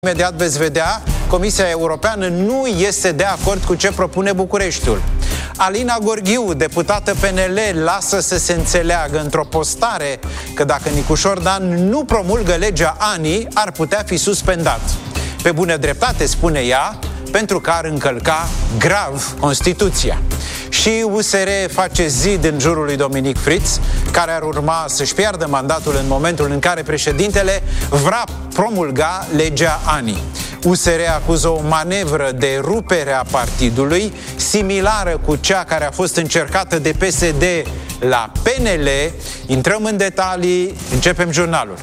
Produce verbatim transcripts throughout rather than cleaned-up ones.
Imediat veți vedea, Comisia Europeană nu este de acord cu ce propune Bucureștiul. Alina Gorghiu, deputată P N L, lasă să se înțeleagă într-o postare că dacă Nicușor Dan nu promulgă legea A N I, ar putea fi suspendat. Pe bună dreptate, spune ea, pentru că ar încălca grav Constituția. Și U S R face zid în jurul lui Dominic Fritz, care ar urma să-și piardă mandatul în momentul în care președintele vrea promulga legea A N I. U S R acuză o manevră de rupere a partidului, similară cu cea care a fost încercată de P S D la P N L. Intrăm în detalii, începem jurnalul.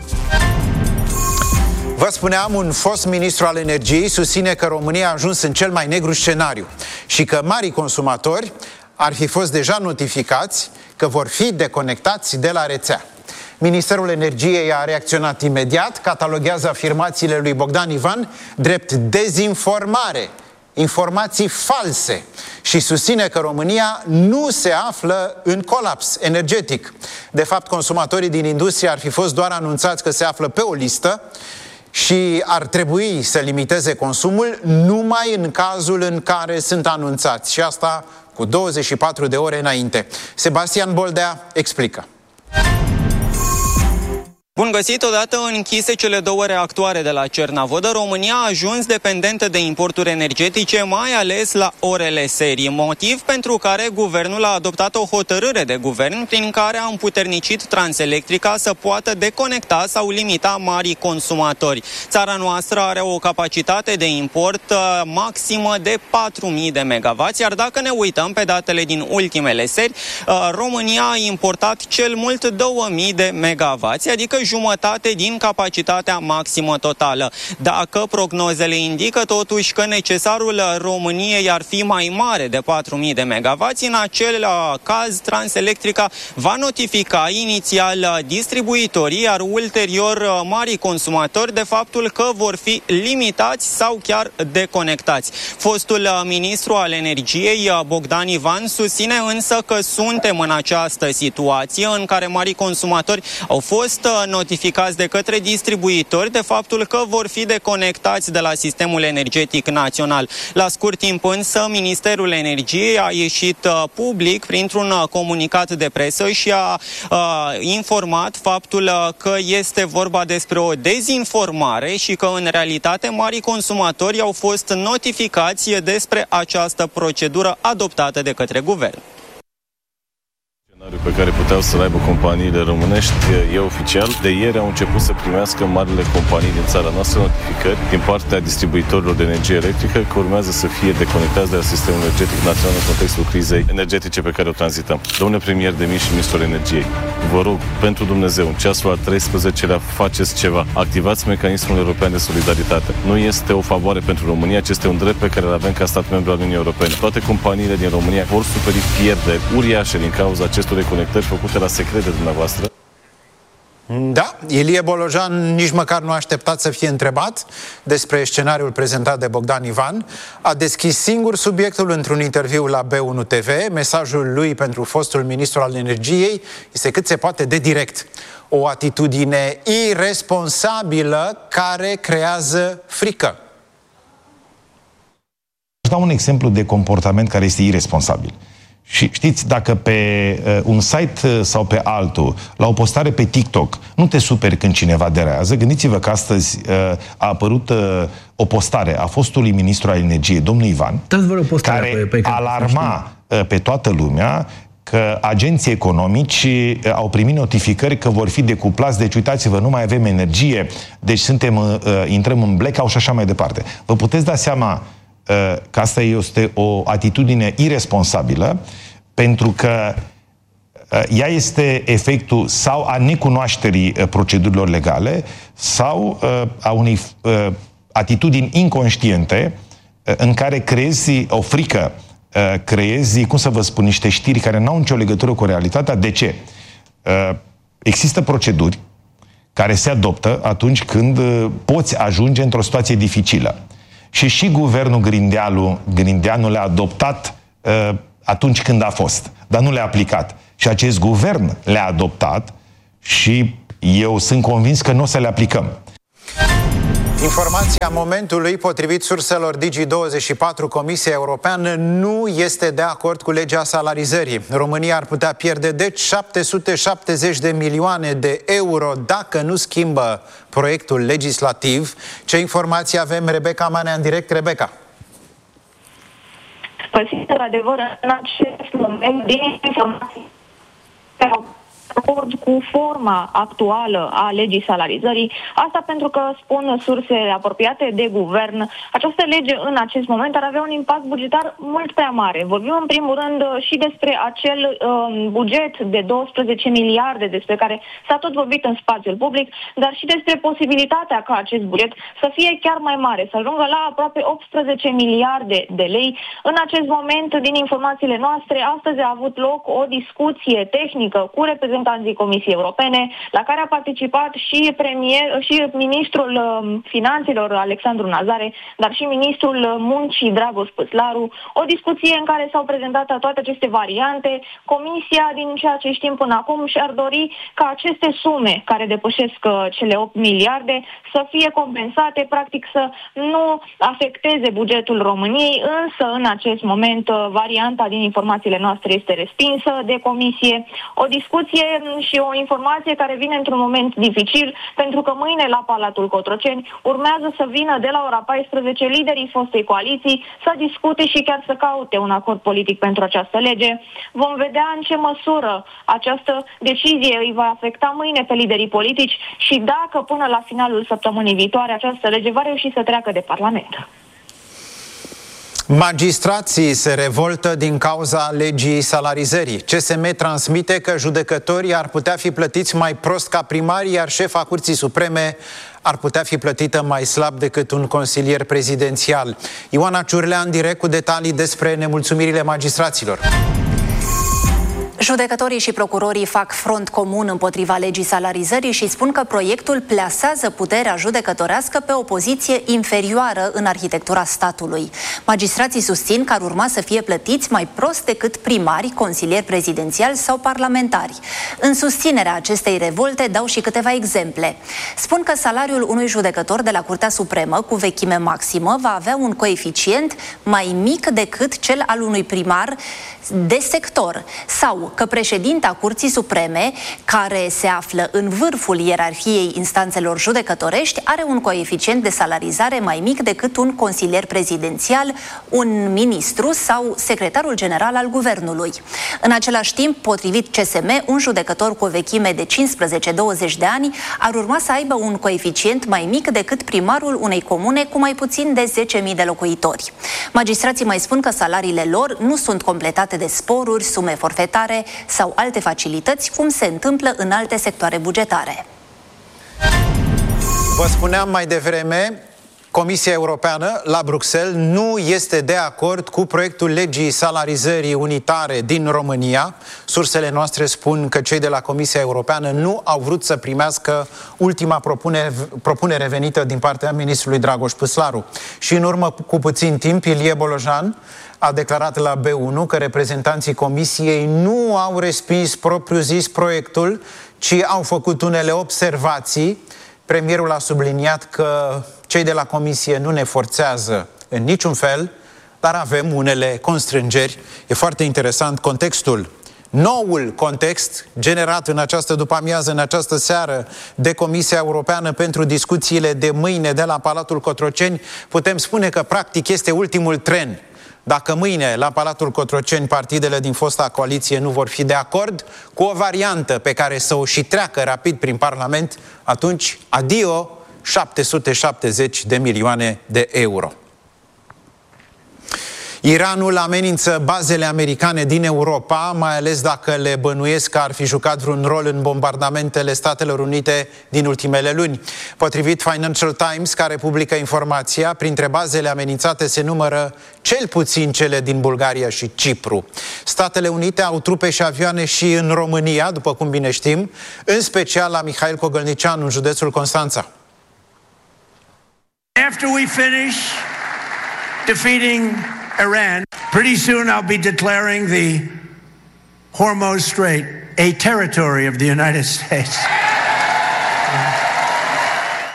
Vă spuneam, un fost ministru al energiei susține că România a ajuns în cel mai negru scenariu și că marii consumatori ar fi fost deja notificați că vor fi deconectați de la rețea. Ministerul Energiei a reacționat imediat, cataloghează afirmațiile lui Bogdan Ivan drept dezinformare, informații false și susține că România nu se află în colaps energetic. De fapt, consumatorii din industrie ar fi fost doar anunțați că se află pe o listă și ar trebui să limiteze consumul numai în cazul în care sunt anunțați, și asta cu douăzeci și patru de ore înainte. Sebastian Boldea explică. Bun găsit, odată închise cele două reactoare de la Cernavodă, România a ajuns dependentă de importuri energetice, mai ales la orele serii, motiv pentru care guvernul a adoptat o hotărâre de guvern prin care a împuternicit Transelectrica să poată deconecta sau limita marii consumatori. Țara noastră are o capacitate de import uh, maximă de patru mii de megawatts, iar dacă ne uităm pe datele din ultimele seri, uh, România a importat cel mult două mii de megawatts, adică jumătate din capacitatea maximă totală. Dacă prognozele indică totuși că necesarul României ar fi mai mare de patru mii de megawatts, în acel caz Transelectrica va notifica inițial distribuitorii, iar ulterior marii consumatori, de faptul că vor fi limitați sau chiar deconectați. Fostul ministru al energiei, Bogdan Ivan, susține însă că suntem în această situație în care marii consumatori au fost notificați de către distribuitori de faptul că vor fi deconectați de la sistemul energetic național. La scurt timp însă, Ministerul Energiei a ieșit uh, public printr-un uh, comunicat de presă și a uh, informat faptul uh, că este vorba despre o dezinformare și că în realitate marii consumatori au fost notificați despre această procedură adoptată de către guvern. Pe care puteau să-l aibă companiile românești e oficial. De ieri au început să primească marile companii din țara noastră notificări din partea distribuitorilor de energie electrică că urmează să fie deconectați de la sistemul energetic național în contextul crizei energetice pe care o tranzităm. Domnule premier Demis și ministrul energiei, vă rog, pentru Dumnezeu, în ceasul al treisprezecelea faceți ceva. Activați mecanismul european de solidaritate. Nu este o favoare pentru România, ci este un drept pe care îl avem ca stat membru al Uniunii Europene. Toate companiile din România vor suferi pierderi uriașe din cauza acestor reconectări făcute la secret de dumneavoastră. Da, Ilie Bolojan nici măcar nu a așteptat să fie întrebat despre scenariul prezentat de Bogdan Ivan. A deschis singur subiectul într-un interviu la B unu T V. Mesajul lui pentru fostul ministru al energiei este cât se poate de direct. O atitudine iresponsabilă care creează frică. Aș da un exemplu de comportament care este iresponsabil. Și știți, dacă pe uh, un site uh, sau pe altul, la o postare pe TikTok, nu te superi când cineva derează, gândiți-vă că astăzi uh, a apărut uh, o postare a fostului ministru al energiei, domnul Ivan, care pe, pe alarma uh, pe toată lumea că agenții economici uh, au primit notificări că vor fi decuplați, deci uitați-vă, nu mai avem energie, deci suntem, uh, intrăm în blackout și așa mai departe. Vă puteți da seama că asta este o atitudine iresponsabilă, pentru că ea este efectul sau a necunoașterii procedurilor legale sau a unei atitudini inconștiente în care creezi o frică, creezi, cum să vă spun, niște știri care n-au nicio legătură cu realitatea. De ce? Există proceduri care se adoptă atunci când poți ajunge într-o situație dificilă. Și și guvernul Grindeanu, Grindeanu le-a adoptat uh, atunci când a fost, dar nu le-a aplicat. Și acest guvern le-a adoptat și eu sunt convins că nu o să le aplicăm. Informația momentului, potrivit surselor Digi douăzeci și patru, Comisia Europeană nu este de acord cu legea salarizării. România ar putea pierde deci șapte sute șaptezeci de milioane de euro dacă nu schimbă proiectul legislativ. Ce informații avem? Rebecca Manea în direct. Rebecca. Păi, într-adevăr, în acest moment, din informații acord cu forma actuală a legii salarizării. Asta pentru că, spun surse apropiate de guvern, această lege în acest moment ar avea un impact bugetar mult prea mare. Vorbim în primul rând și despre acel um, buget de douăsprezece miliarde despre care s-a tot vorbit în spațiul public, dar și despre posibilitatea ca acest buget să fie chiar mai mare, să ajungă la aproape optsprezece miliarde de lei. În acest moment, din informațiile noastre, astăzi a avut loc o discuție tehnică cu reprezentanții Comisiei Europene, la care a participat și premier, și ministrul Finanțelor Alexandru Nazare, dar și ministrul Muncii Dragoș Păslaru. O discuție în care s-au prezentat toate aceste variante. Comisia, din ceea ce știm până acum, și-ar dori ca aceste sume care depășesc cele opt miliarde să fie compensate, practic să nu afecteze bugetul României, însă în acest moment varianta din informațiile noastre este respinsă de Comisie. O discuție și o informație care vine într-un moment dificil, pentru că mâine la Palatul Cotroceni urmează să vină de la ora paisprezece liderii fostei coaliții să discute și chiar să caute un acord politic pentru această lege. Vom vedea în ce măsură această decizie îi va afecta mâine pe liderii politici și dacă până la finalul săptămânii viitoare această lege va reuși să treacă de Parlament. Magistrații se revoltă din cauza legii salarizării. C S M transmite că judecătorii ar putea fi plătiți mai prost ca primarii, iar șefa Curții Supreme ar putea fi plătită mai slab decât un consilier prezidențial. Ioana Ciurlea în direct cu detalii despre nemulțumirile magistraților. Judecătorii și procurorii fac front comun împotriva legii salarizării și spun că proiectul plasează puterea judecătorească pe o poziție inferioară în arhitectura statului. Magistrații susțin că ar urma să fie plătiți mai prost decât primari, consilieri prezidențiali sau parlamentari. În susținerea acestei revolte dau și câteva exemple. Spun că salariul unui judecător de la Curtea Supremă cu vechime maximă va avea un coeficient mai mic decât cel al unui primar de sector, sau că președinta Curții Supreme, care se află în vârful ierarhiei instanțelor judecătorești, are un coeficient de salarizare mai mic decât un consilier prezidențial, un ministru sau secretarul general al guvernului. În același timp, potrivit C S M, un judecător cu o vechime de cincisprezece douăzeci de ani ar urma să aibă un coeficient mai mic decât primarul unei comune cu mai puțin de zece mii de locuitori. Magistrații mai spun că salariile lor nu sunt completate de sporuri, sume forfetare sau alte facilități, cum se întâmplă în alte sectoare bugetare. Vă spuneam mai devreme, Comisia Europeană la Bruxelles nu este de acord cu proiectul legii salarizării unitare din România. Sursele noastre spun că cei de la Comisia Europeană nu au vrut să primească ultima propunere, propunere venită din partea ministrului Dragoș Păslaru. Și în urmă cu puțin timp, Ilie Bolojan a declarat la B unu că reprezentanții Comisiei nu au respins propriu-zis proiectul, ci au făcut unele observații. Premierul a subliniat că cei de la Comisie nu ne forțează în niciun fel, dar avem unele constrângeri. E foarte interesant contextul. Noul context generat în această după-amiază, în această seară de Comisia Europeană pentru discuțiile de mâine de la Palatul Cotroceni, putem spune că practic este ultimul tren. Dacă mâine la Palatul Cotroceni partidele din fosta coaliție nu vor fi de acord cu o variantă pe care să o și treacă rapid prin Parlament, atunci adio șapte sute șaptezeci de milioane de euro. Iranul amenință bazele americane din Europa, mai ales dacă le bănuiesc că ar fi jucat vreun rol în bombardamentele Statelor Unite din ultimele luni. Potrivit Financial Times, care publică informația, printre bazele amenințate se numără cel puțin cele din Bulgaria și Cipru. Statele Unite au trupe și avioane și în România, după cum bine știm, în special la Mihail Cogălnicianu, în județul Constanța. After we finish defeating Iran, pretty soon I'll be declaring the Hormuz Strait a territory of the United States.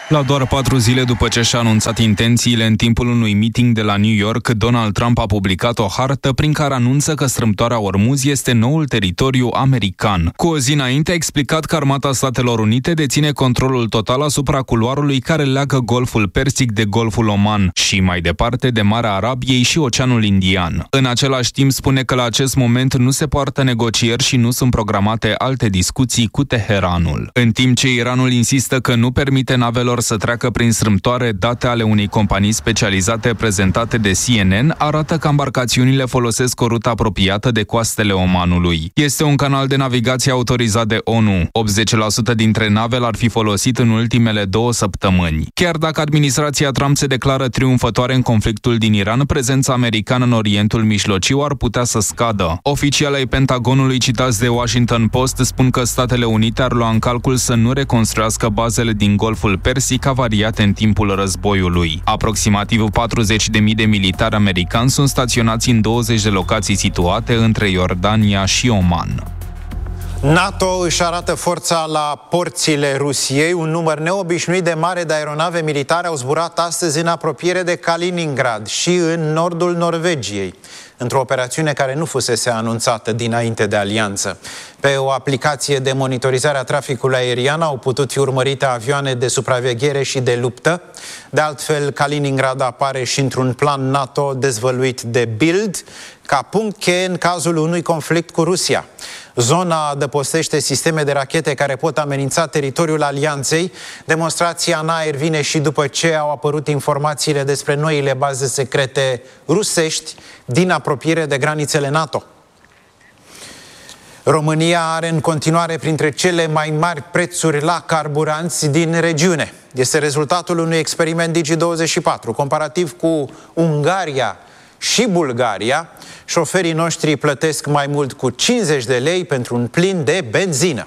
La doar patru zile după ce și-a anunțat intențiile în timpul unui meeting de la New York, Donald Trump a publicat o hartă prin care anunță că strâmtoarea Ormuz este noul teritoriu american. Cu o zi înainte a explicat că Armata Statelor Unite deține controlul total asupra culoarului care leagă Golful Persic de Golful Oman și, mai departe, de Marea Arabiei și Oceanul Indian. În același timp spune că la acest moment nu se poartă negocieri și nu sunt programate alte discuții cu Teheranul. În timp ce Iranul insistă că nu permite navelor să treacă prin strâmtoare, date ale unei companii specializate prezentate de C N N arată că embarcațiunile folosesc o rută apropiată de coastele Omanului. Este un canal de navigație autorizat de O N U. optzeci la sută dintre nave l-ar fi folosit în ultimele două săptămâni. Chiar dacă administrația Trump se declară triumfătoare în conflictul din Iran, prezența americană în Orientul Mijlociu ar putea să scadă. Oficialii ai Pentagonului citați de Washington Post spun că Statele Unite ar lua în calcul să nu reconstruiască bazele din Golful Persic avariate în timpul războiului. Aproximativ patruzeci de mii de militari americani sunt staționați în douăzeci de locații situate între Iordania și Oman. NATO își arată forța la porțile Rusiei. Un număr neobișnuit de mare de aeronave militare au zburat astăzi în apropiere de Kaliningrad și în nordul Norvegiei, într-o operațiune care nu fusese anunțată dinainte de alianță. Pe o aplicație de monitorizare a traficului aerian au putut fi urmărite avioane de supraveghere și de luptă. De altfel, Kaliningrad apare și într-un plan NATO dezvăluit de Bild ca punct cheie în cazul unui conflict cu Rusia. Zona adăpostește sisteme de rachete care pot amenința teritoriul alianței. Demonstrația în aer vine și după ce au apărut informațiile despre noile baze secrete rusești din apropiere de granițele NATO. România are în continuare printre cele mai mari prețuri la carburanți din regiune. Este rezultatul unui experiment Digi douăzeci și patru. Comparativ cu Ungaria și Bulgaria, șoferii noștri plătesc mai mult cu cincizeci de lei pentru un plin de benzină.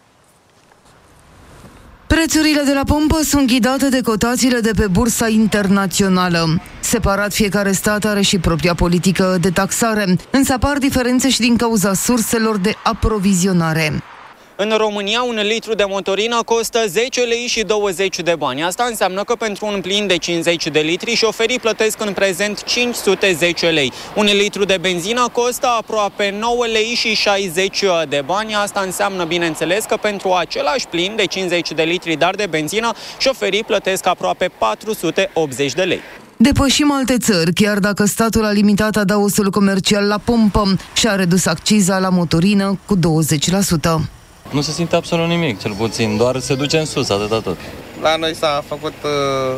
Prețurile de la pompă sunt ghidate de cotațiile de pe bursa internațională. Separat, fiecare stat are și propria politică de taxare, însă apar diferențe și din cauza surselor de aprovizionare. În România, un litru de motorină costă zece lei și douăzeci de bani. Asta înseamnă că pentru un plin de cincizeci de litri, șoferii plătesc în prezent cinci sute zece lei. Un litru de benzină costă aproape nouă lei și șaizeci de bani. Asta înseamnă, bineînțeles, că pentru același plin de cincizeci de litri, dar de benzină, șoferii plătesc aproape patru sute optzeci de lei. Depășim alte țări, chiar dacă statul a limitat adaosul comercial la pompă și a redus acciza la motorină cu douăzeci la sută. Nu se simte absolut nimic, cel puțin, doar se duce în sus, atâta tot. La noi s-a făcut uh,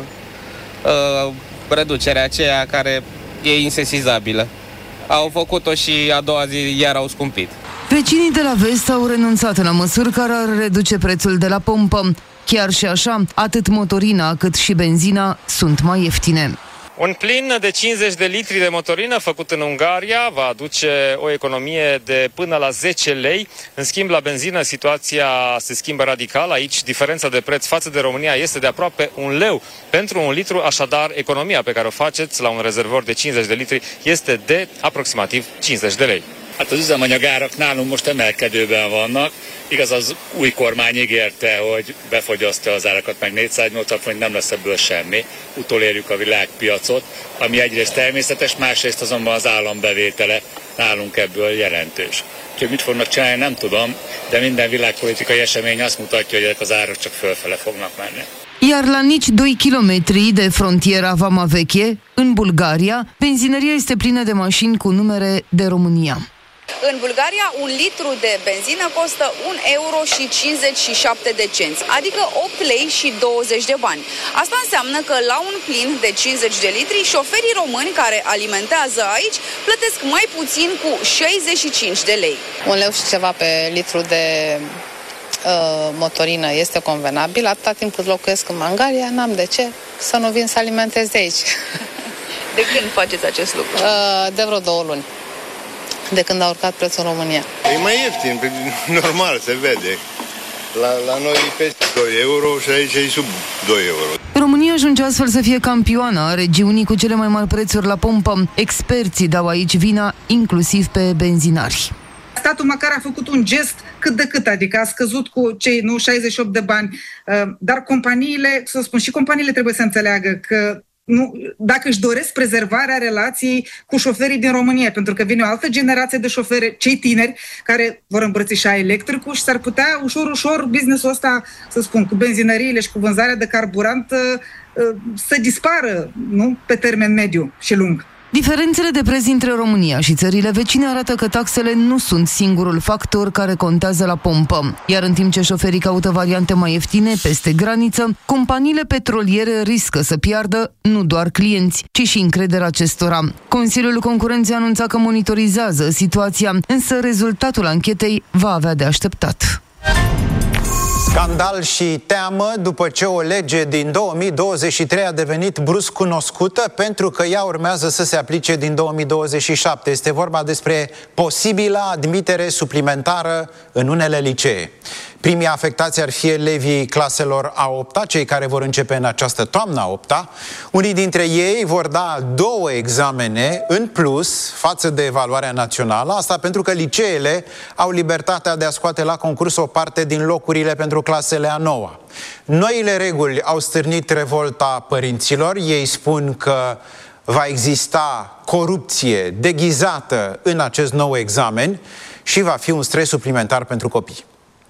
uh, reducerea aceea care e insesizabilă. Au făcut-o și a doua zi iar au scumpit. Vecinii de la vest au renunțat la măsuri care ar reduce prețul de la pompă. Chiar și așa, atât motorina cât și benzina sunt mai ieftine. Un plin de cincizeci de litri de motorină făcut în Ungaria va aduce o economie de până la zece lei. În schimb, la benzină situația se schimbă radical. Aici diferența de preț față de România este de aproape un leu pentru un litru, așadar economia pe care o faceți la un rezervor de cincizeci de litri este de aproximativ cincizeci de lei. Hát az üzemanyagárak nálunk most emelkedőben vannak. Igaz, az új kormány ígérte, hogy befogyasztja az árakat, meg négyszáznyolcvan forint, nem lesz ebből semmi. Utolérjük a világpiacot, ami egyrészt természetes, másrészt azonban az állambevétele nálunk ebből jelentős. Úgyhogy mit fognak csinálni, nem tudom, de minden világpolitikai esemény azt mutatja, hogy ezek az árak csak fölfele fognak menni. Iar la nici doi kilometri de frontiera Vama Veche, în Bulgaria, benzinăria este plină de mașini cu numere de România. În Bulgaria, un litru de benzină costă un euro și cincizeci și șapte de cenți, adică opt lei și douăzeci de bani. Asta înseamnă că la un plin de cincizeci de litri, șoferii români care alimentează aici plătesc mai puțin cu șaizeci și cinci de lei. Un leu și ceva pe litru de uh, motorină este convenabil. Atâta timp cât locuiesc în Ungaria, n-am de ce să nu vin să alimentez de aici. De când faceți acest lucru? Uh, de vreo două luni. De când a urcat prețul în România. E mai ieftin, normal, se vede. La, la noi e peste doi euro și aici e sub doi euro. România ajunge astfel să fie campioana a regiunii cu cele mai mari prețuri la pompă. Experții dau aici vina inclusiv pe benzinari. Statul măcar a făcut un gest cât de cât, adică a scăzut cu cei nu șaizeci și opt de bani, dar companiile, să spun, și companiile trebuie să înțeleagă că nu, dacă își doresc prezervarea relației cu șoferii din România, pentru că vine o altă generație de șoferi, cei tineri, care vor îmbrățișa electricul și s-ar putea ușor, ușor business-ul ăsta, să spun, cu benzinăriile și cu vânzarea de carburant să dispară, nu, pe termen mediu și lung. Diferențele de preț între România și țările vecine arată că taxele nu sunt singurul factor care contează la pompă. Iar în timp ce șoferii caută variante mai ieftine peste graniță, companiile petroliere riscă să piardă nu doar clienți, ci și încrederea acestora. Consiliul Concurenței anunța că monitorizează situația, însă rezultatul anchetei va avea de așteptat. Scandal și teamă după ce o lege din două mii douăzeci și trei a devenit brusc cunoscută pentru că ea urmează să se aplice din două mii douăzeci și șapte. Este vorba despre posibila admitere suplimentară în unele licee. Primii afectați ar fi elevii claselor a opta, cei care vor începe în această toamnă a opta. Unii dintre ei vor da două examene în plus față de evaluarea națională, asta pentru că liceele au libertatea de a scoate la concurs o parte din locurile pentru clasele a noua. Noile reguli au stârnit revolta părinților. Ei spun că va exista corupție deghizată în acest nou examen și va fi un stres suplimentar pentru copii.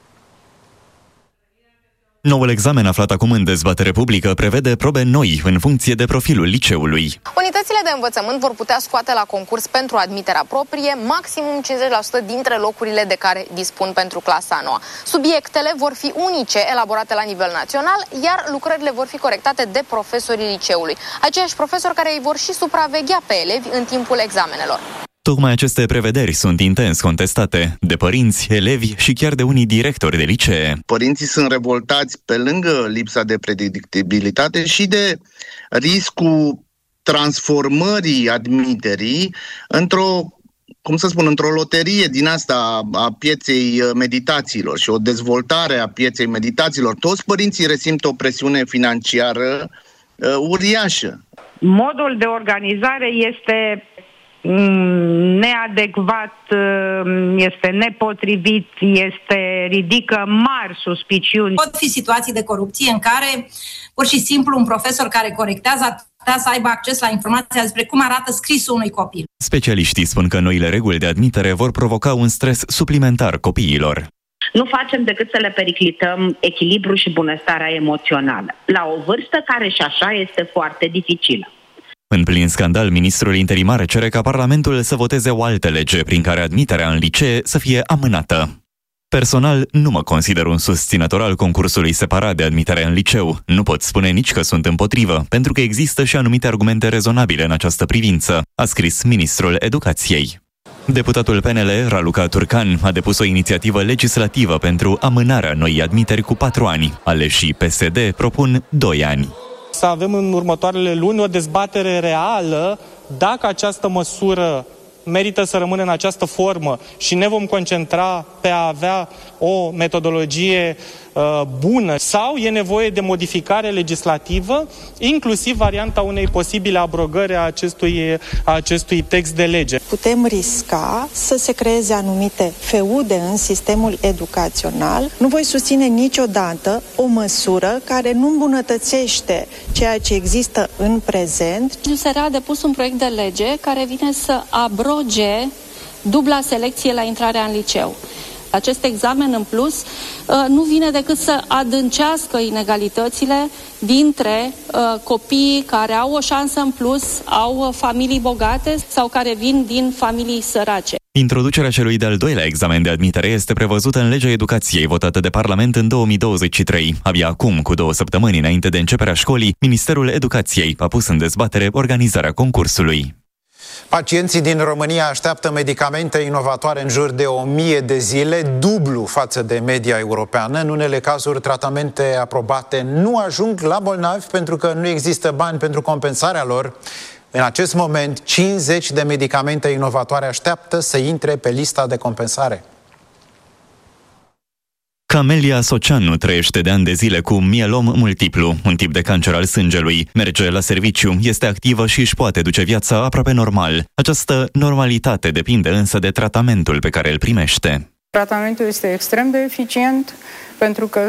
Noul examen aflat acum în dezbatere publică prevede probe noi în funcție de profilul liceului. Unitățile de învățământ vor putea scoate la concurs pentru admiterea proprie maximum cincizeci la sută dintre locurile de care dispun pentru clasa a noua. Subiectele vor fi unice, elaborate la nivel național, iar lucrările vor fi corectate de profesorii liceului. Aceiași profesori care îi vor și supraveghea pe elevi în timpul examenelor. Tocmai aceste prevederi sunt intens contestate de părinți, elevi și chiar de unii directori de licee. Părinții sunt revoltați pe lângă lipsa de predictibilitate și de riscul transformării admiterii într-o, cum să spun, într-o loterie din asta a pieței meditațiilor și o dezvoltare a pieței meditațiilor. Toți părinții resimt o presiune financiară uh, uriașă. Modul de organizare este neadecvat, este nepotrivit, este ridică mari suspiciuni. Pot fi situații de corupție în care pur și simplu un profesor care corectează ar putea să aibă acces la informația despre cum arată scrisul unui copil. Specialiștii spun că noile reguli de admitere vor provoca un stres suplimentar copiilor. Nu facem decât să le periclităm echilibrul și bunăstarea emoțională, la o vârstă care și așa este foarte dificilă. În plin scandal, ministrul interimar cere ca Parlamentul să voteze o altă lege prin care admiterea în licee să fie amânată. Personal, nu mă consider un susținător al concursului separat de admitere în liceu. Nu pot spune nici că sunt împotrivă, pentru că există și anumite argumente rezonabile în această privință, a scris ministrul Educației. Deputatul P N L, Raluca Turcan, a depus o inițiativă legislativă pentru amânarea noii admiteri cu patru ani. Aleșii P S D propun doi ani. Să avem în următoarele luni o dezbatere reală dacă această măsură merită să rămână în această formă și ne vom concentra pe a avea o metodologie uh, bună sau e nevoie de modificare legislativă, inclusiv varianta unei posibile abrogări a acestui, a acestui text de lege. Putem risca să se creeze anumite feude în sistemul educațional. Nu voi susține niciodată o măsură care nu îmbunătățește ceea ce există în prezent. U S R a depus un proiect de lege care vine să abroge dubla selecție la intrarea în liceu. Acest examen în plus nu vine decât să adâncească inegalitățile dintre copiii care au o șansă în plus, au familii bogate sau care vin din familii sărace. Introducerea celui de-al doilea examen de admitere este prevăzută în legea educației votată de Parlament în două mii douăzeci și trei. Abia acum, cu două săptămâni înainte de începerea școlii, Ministerul Educației a pus în dezbatere organizarea concursului. Pacienții din România așteaptă medicamente inovatoare în jur de o mie de zile, dublu față de media europeană. În unele cazuri, tratamente aprobate nu ajung la bolnavi pentru că nu există bani pentru compensarea lor. În acest moment, cincizeci de medicamente inovatoare așteaptă să intre pe lista de compensare. Camelia Soceanu trăiește de ani de zile cu mielom multiplu, un tip de cancer al sângelui. Merge la serviciu, este activă și își poate duce viața aproape normal. Această normalitate depinde însă de tratamentul pe care îl primește. Tratamentul este extrem de eficient pentru că,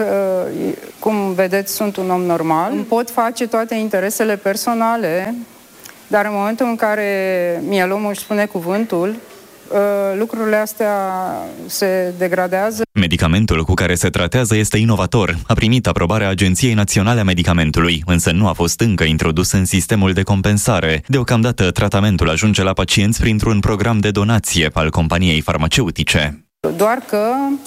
cum vedeți, sunt un om normal. Pot face toate interesele personale, dar în momentul în care mielomul își spune cuvântul, lucrurile astea se degradează. Medicamentul cu care se tratează este inovator. A primit aprobarea Agenției Naționale a Medicamentului, însă nu a fost încă introdus în sistemul de compensare. Deocamdată, tratamentul ajunge la pacienți printr-un program de donație al companiei farmaceutice. Doar că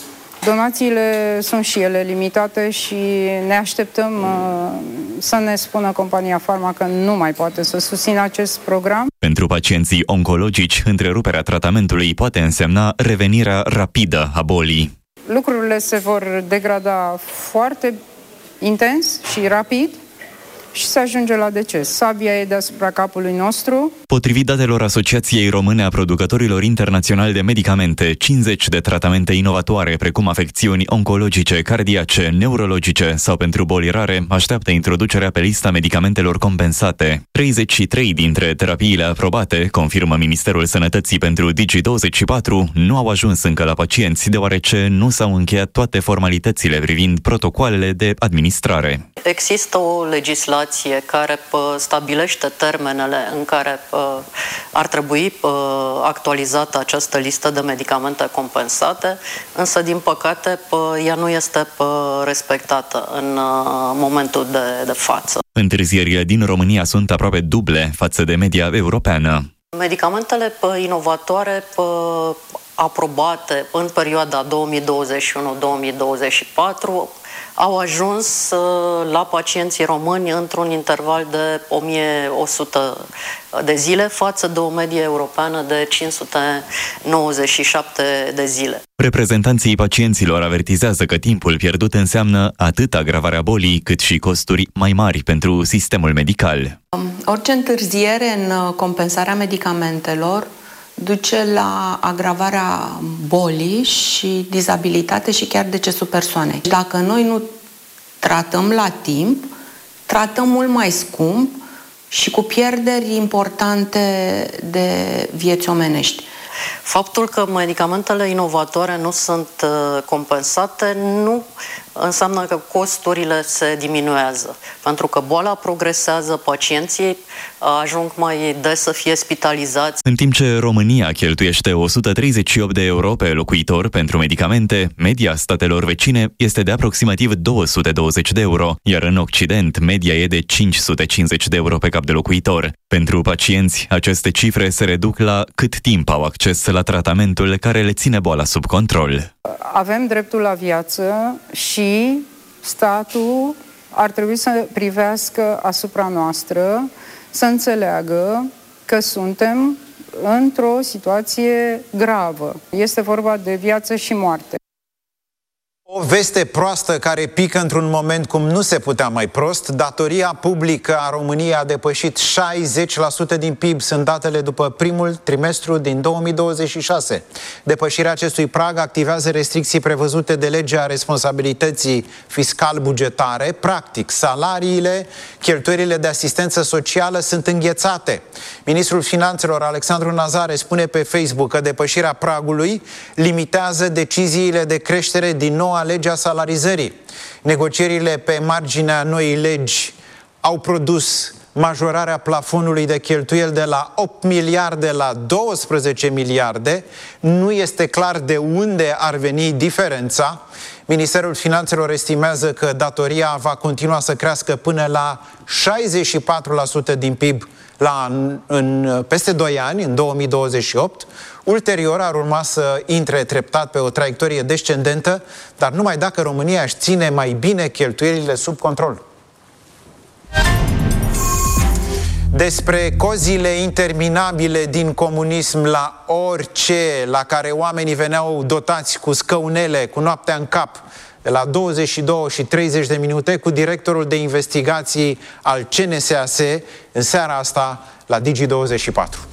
donațiile sunt și ele limitate și ne așteptăm uh, să ne spună compania Farma că nu mai poate să susțină acest program. Pentru pacienții oncologici, întreruperea tratamentului poate însemna revenirea rapidă a bolii. Lucrurile se vor degrada foarte intens și rapid și se ajunge la deces. Sabia e deasupra capului nostru. Potrivit datelor Asociației Române a Producătorilor Internaționali de Medicamente, cincizeci de tratamente inovatoare, precum afecțiuni oncologice, cardiace, neurologice sau pentru boli rare, așteaptă introducerea pe lista medicamentelor compensate. treizeci și trei dintre terapiile aprobate, confirmă Ministerul Sănătății pentru Digi douăzeci și patru, nu au ajuns încă la pacienți, deoarece nu s-au încheiat toate formalitățile privind protocoalele de administrare. Există o legislație care pă, stabilește termenele în care pă, ar trebui pă, actualizată această listă de medicamente compensate, însă, din păcate, pă, ea nu este pă, respectată în uh, momentul de, de față. Întârzierile din România sunt aproape duble față de media europeană. Medicamentele pă, inovatoare pă, aprobate în perioada două mii douăzeci și unu două mii douăzeci și patru au ajuns uh, la pacienții români într-un interval de o mie o sută de zile față de o medie europeană de cinci sute nouăzeci și șapte de zile. Reprezentanții pacienților avertizează că timpul pierdut înseamnă atât agravarea bolii, cât și costuri mai mari pentru sistemul medical. Orice întârziere în compensarea medicamentelor duce la agravarea bolii și dizabilitate și chiar decesul persoanei. Dacă noi nu tratăm la timp, tratăm mult mai scump și cu pierderi importante de vieți omenești. Faptul că medicamentele inovatoare nu sunt uh, compensate nu înseamnă că costurile se diminuează, pentru că boala progresează, pacienții uh, ajung mai des să fie spitalizați. În timp ce România cheltuiește o sută treizeci și opt de euro pe locuitor pentru medicamente, media statelor vecine este de aproximativ două sute douăzeci de euro, iar în Occident media e de cinci sute cincizeci de euro pe cap de locuitor. Pentru pacienți, aceste cifre se reduc la cât timp au acces la tratamentul care le ține boala sub control. Avem dreptul la viață și statul ar trebui să privească asupra noastră, să înțeleagă că suntem într-o situație gravă. Este vorba de viață și moarte. O veste proastă care pică într-un moment cum nu se putea mai prost. Datoria publică a României a depășit șaizeci la sută din P I B. Sunt datele după primul trimestru din două mii douăzeci și șase. Depășirea acestui prag activează restricții prevăzute de legea responsabilității fiscal-bugetare. Practic, salariile, cheltuielile de asistență socială sunt înghețate. Ministrul Finanțelor, Alexandru Nazare, spune pe Facebook că depășirea pragului limitează deciziile de creștere din noua legea salarizării. Negocierile pe marginea noii legi au produs majorarea plafonului de cheltuieli de la opt miliarde la douăsprezece miliarde. Nu este clar de unde ar veni diferența. Ministerul Finanțelor estimează că datoria va continua să crească până la șaizeci și patru la sută din P I B la, în, în peste doi ani, în două mii douăzeci și opt. Ulterior ar urma să intre treptat pe o traiectorie descendentă, dar numai dacă România își ține mai bine cheltuielile sub control. Despre cozile interminabile din comunism la orice, la care oamenii veneau dotați cu scăunele, cu noaptea în cap, de la douăzeci și două și treizeci de minute, cu directorul de investigații al C N S A S, în seara asta la Digi douăzeci și patru.